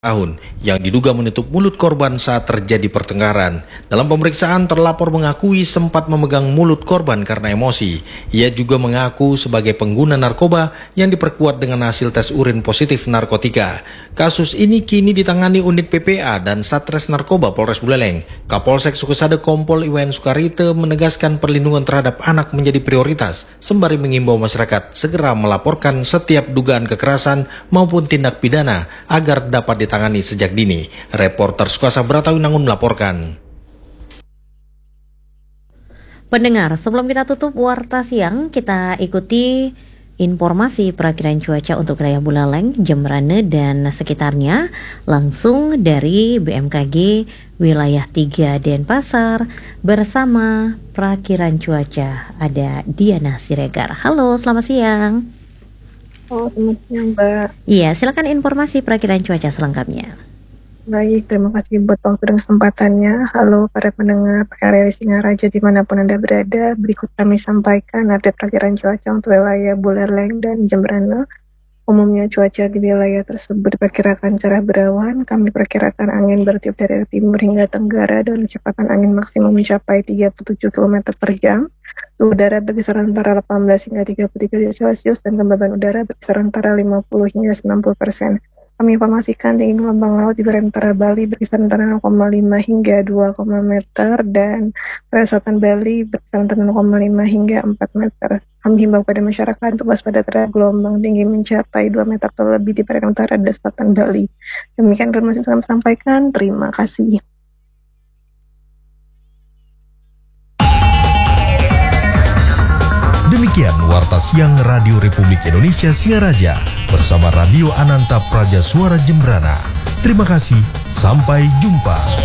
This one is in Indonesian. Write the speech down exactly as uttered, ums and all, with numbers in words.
tahun yang diduga menutup mulut korban saat terjadi pertengkaran. Dalam pemeriksaan, terlapor mengakui sempat memegang mulut korban karena emosi. Ia juga mengaku sebagai pengguna narkoba yang diperkuat dengan hasil tes urin positif narkotika. Kasus ini kini ditangani unit P P A dan Satres Narkoba Polres Buleleng. Kapolsek Sukesade Kompol Iwan Sukarite menegaskan perlindungan terhadap anak menjadi prioritas, sembari mengimbau masyarakat segera melaporkan setiap dugaan kekerasan maupun tindak pidana agar dapat ditangani tangani sejak dini. Reporter Sukasa Bratawinangun melaporkan. Pendengar, sebelum kita tutup Warta Siang, kita ikuti informasi perakiraan cuaca untuk wilayah Buleleng, Jembrane, dan sekitarnya langsung dari B M K G wilayah tiga Denpasar bersama perakiraan cuaca. Ada Diana Siregar. Halo, selamat siang. Oh, selamat siang, Mbak. Iya, silakan informasi perakiraan cuaca selengkapnya. Baik, terima kasih buat waktu dan kesempatannya. Halo para pendengar R R I Singaraja dimanapun Anda berada. Berikut kami sampaikan update perakiraan cuaca untuk wilayah Buleleng dan Jembrane. Umumnya cuaca di wilayah tersebut diperkirakan cerah berawan. Kami perkirakan angin bertiup dari timur hingga tenggara dan kecepatan angin maksimum mencapai tiga puluh tujuh kilometer per jam. Suhu udara berkisar antara delapan belas hingga tiga puluh tiga derajat Celcius dan kelembaban udara berkisar antara lima puluh hingga sembilan puluh persen. Kami informasikan tinggi gelombang laut di perairan utara Bali berkisar antara nol koma lima hingga dua meter dan perairan selatan Bali berkisar antara nol koma lima hingga empat meter. Kami himbau pada masyarakat untuk waspada terhadap gelombang tinggi mencapai dua meter atau lebih di perairan utara dan selatan Bali. Demikian informasi yang kami sampaikan. Terima kasih. Demikian Warta Siang Radio Republik Indonesia Singaraja bersama Radio Ananta Praja Suara Jembrana. Terima kasih, sampai jumpa.